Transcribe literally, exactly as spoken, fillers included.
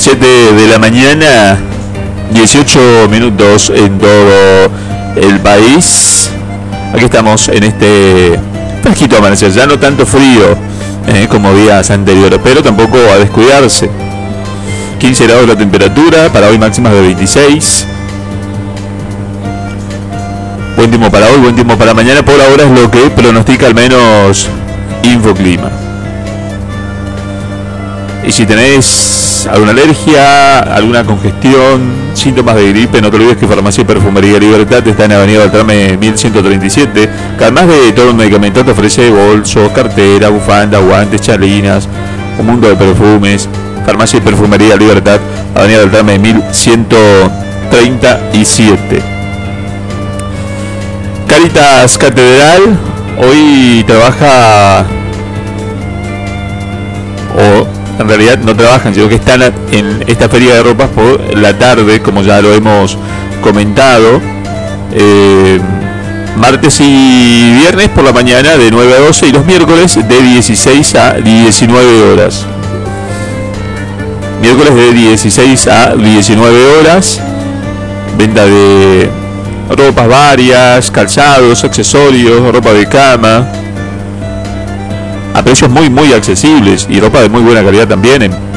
siete de la mañana, dieciocho minutos en todo el país. Aquí estamos en este fresquito amanecer, ya no tanto frío eh, como días anteriores, pero tampoco a descuidarse. quince grados la temperatura, para hoy máximas de veintiséis. Buen tiempo para hoy, buen tiempo para mañana, por ahora es lo que pronostica al menos Infoclima. Y si tenés alguna alergia, alguna congestión, síntomas de gripe, no te olvides que Farmacia y Perfumería Libertad está en Avenida Beltrame mil ciento treinta y siete, que además de todo el medicamento te ofrece bolsos, cartera, bufanda, guantes, chalinas, un mundo de perfumes. Farmacia y Perfumería Libertad, Avenida Beltrame mil ciento treinta y siete. Caritas Catedral hoy trabaja, o en realidad no trabajan, sino que están en esta feria de ropas por la tarde, como ya lo hemos comentado, eh, martes y viernes por la mañana de nueve a doce y los miércoles de dieciséis a diecinueve horas. Miércoles de dieciséis a diecinueve horas, venta de ropas varias, calzados, accesorios, ropa de cama, a precios muy muy accesibles y ropa de muy buena calidad también en